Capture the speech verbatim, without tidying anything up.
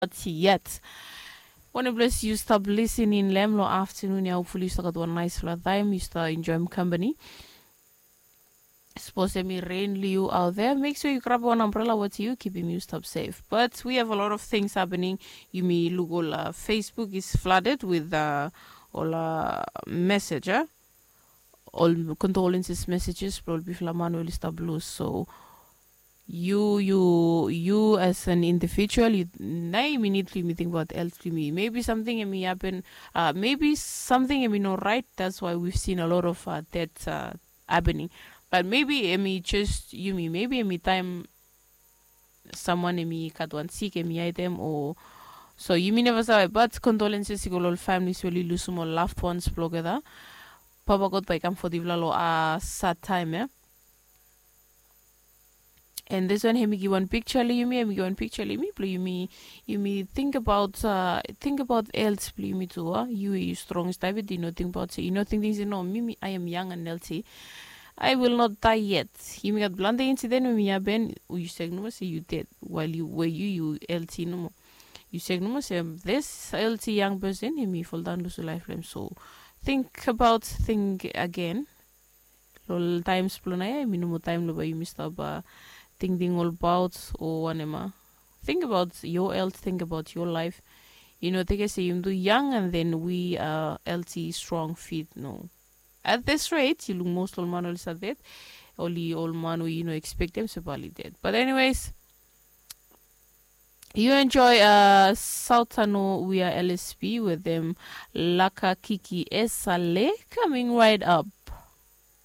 But yet, when you bless you stop listening lemlo afternoon, yeah, hopefully you start got one nice flat time, you start enjoying company. Suppose me rain you out there. Make sure you grab one umbrella with you, keeping you stop safe. But we have a lot of things happening. You may look all uh, Facebook is flooded with uh, all uh, messenger, all condolences messages, probably Manuel Stablos. So you you you as an individual, you now immediately me think about else to me. Maybe something may happen. Uh, maybe something may not right. That's why we've seen a lot of uh, deaths uh, happening. But maybe me just you me maybe me time someone me cut one sick me item or so you may never say. But condolences to all families really lose some loved ones. Blogger, Papa got by come for the vlalo a sad time. Eh? And this one, him give one picture, you me, him give one picture, me, you me, you me think about, uh, think about else, play me too. Uh? You, you strong, David, you know, think about, say, you know, think things, you know, me, me, I am young and healthy. I will not die yet. You me got blunder incident when me have been, you say, no, say you dead while you, were you, you healthy, no more. You say, no, say, this healthy young person, he me fall down to life frame. So think about, think again. Lol times plunaya, me no more time, no, you missed up, uh, thinking all about or whatever. Think about your health, think about your life. You know, take a say you do young and then we are healthy, strong, fit. No. At this rate, you look most all man at that. Only all man we you know expect them to be dead. But anyways, you enjoy uh Sultano we are L S P with them Laka Kiki Esale coming right up.